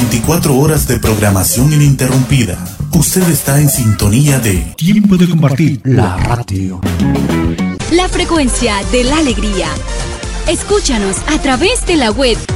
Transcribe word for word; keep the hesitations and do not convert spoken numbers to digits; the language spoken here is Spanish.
veinticuatro horas de programación ininterrumpida. Usted está en sintonía de Tiempo de Compartir, la radio. La frecuencia de la alegría. Escúchanos a través de la web